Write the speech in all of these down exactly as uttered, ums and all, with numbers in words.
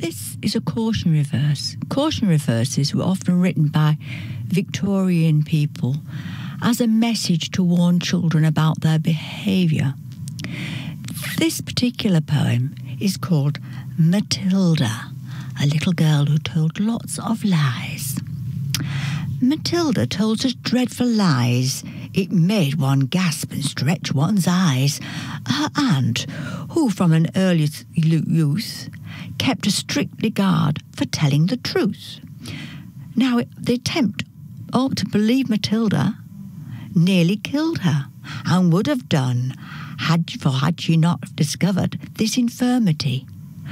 This is a cautionary verse. Cautionary verses were often written by Victorian people as a message to warn children about their behaviour. This particular poem is called Matilda, a little girl who told lots of lies. Matilda told such dreadful lies, it made one gasp and stretch one's eyes. Her aunt, who from an early youth kept a strict regard for telling the truth. Now, the attempt oh, to believe Matilda nearly killed her, and would have done had, for had she not discovered this infirmity.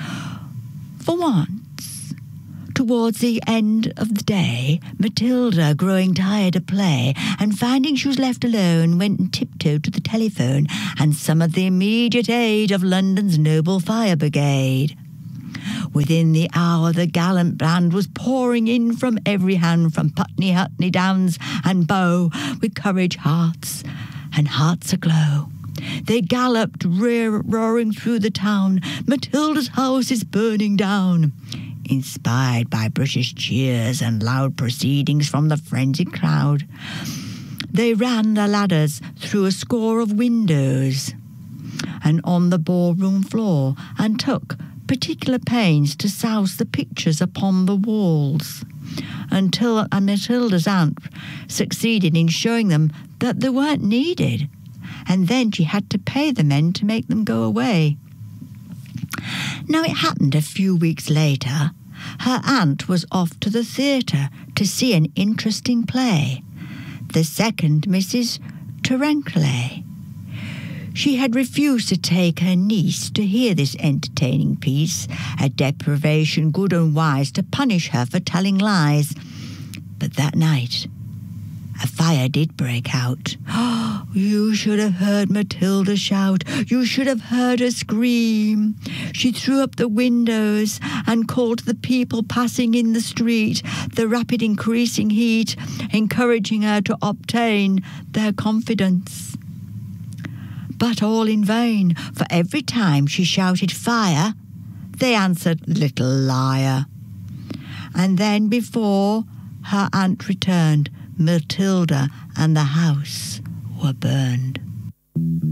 For once, towards the end of the day, Matilda, growing tired of play, and finding she was left alone, went and tiptoed to the telephone and summoned the immediate aid of London's noble fire brigade. Within the hour the gallant band was pouring in from every hand, from Putney, Hutney, Downs and Bow, with courage hearts and hearts aglow. They galloped, rear, roaring through the town. Matilda's house is burning down. Inspired by British cheers and loud proceedings from the frenzied crowd, they ran the ladders through a score of windows and on the ballroom floor, and took particular pains to souse the pictures upon the walls, until Matilda's aunt succeeded in showing them that they weren't needed, and then she had to pay the men to make them go away. Now, it happened a few weeks later, her aunt was off to the theatre to see an interesting play, The Second Missus Turrinclay. She had refused to take her niece to hear this entertaining piece, a deprivation good and wise to punish her for telling lies. But that night, a fire did break out. Oh, you should have heard Matilda shout. You should have heard her scream. She threw up the windows and called to the people passing in the street, the rapid increasing heat encouraging her to obtain their confidence. But all in vain, for every time she shouted fire, they answered, little liar. And then before her aunt returned, Matilda and the house were burned.